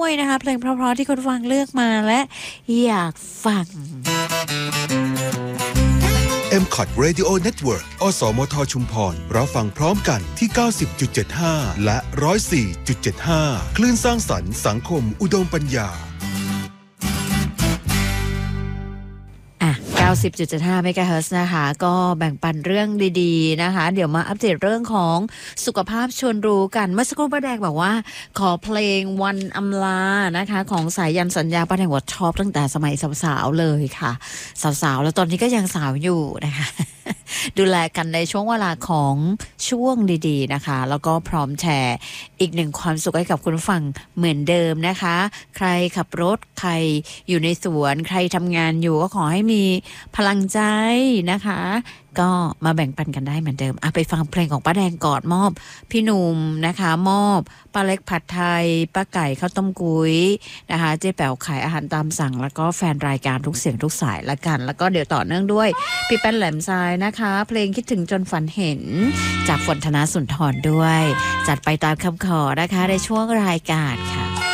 ด้วยนะคะเพลงเพราะๆที่คุณฟังเลือกมาและอยากฟัง MCOT Radio Network อสมทชุมพรรับฟังพร้อมกันที่ 90.75 และ 104.75 คลื่นสร้างสรรค์สังคมอุดมปัญญา 90.75 เมกะเฮิรตซ์นะคะก็แบ่งปันเรื่องดีๆนะคะเดี๋ยวมาอัปเดตเรื่องของสุขภาพชวนรู้กันเมื่อสักครู่ป้าแดงบอกว่าขอเพลงวันอำลานะคะของสายันสัญญาป้าแดงว่าชอบตั้งแต่สมัยสาวๆเลยค่ะสาวๆแล้วตอนนี้ก็ยังสาวอยู่นะคะ ดูแลกันในช่วงเวลาของช่วงดีๆนะคะแล้วก็พร้อมแชร์อีกหนึ่งความสุขให้กับคุณผู้ฟังเหมือนเดิมนะคะใครขับรถใครอยู่ในสวนใครทำงานอยู่ก็ขอให้มีพลังใจนะคะก็มาแบ่งปันกันได้เหมือนเดิมไปฟังเพลงของป้าแดงก่อนมอบพี่หนุ่มนะคะมอบป้าเล็กผัดไทยป้าไก่ข้าวต้มกุ้ยนะคะเจ๊แป๋วขายอาหารตามสั่งแล้วก็แฟนรายการทุกเสียงทุกสายละกันแล้วก็เดี๋ยวต่อเนื่องด้วยพี่แป้นแหลมทรายนะคะเพลงคิดถึงจนฝันเห็นจากฝนธนสุนทรด้วยจัดไปตามคำขอนะคะในช่วงรายการค่ะ